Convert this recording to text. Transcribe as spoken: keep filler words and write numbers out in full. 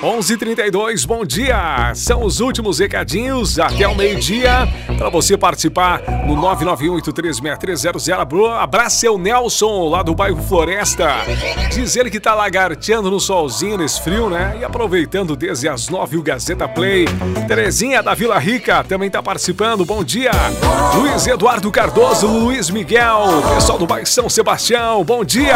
onze e trinta e dois, bom dia! São os últimos recadinhos até o meio-dia para você participar no nove nove um oito três seis três zero zero. Abraço seu Nelson lá do bairro Floresta. Diz ele que tá lagarteando no solzinho nesse frio, né? E aproveitando desde as nove o Gazeta Play. Terezinha da Vila Rica também tá participando, bom dia! Luiz Eduardo Cardoso, Luiz Miguel, pessoal do bairro São Sebastião, bom dia!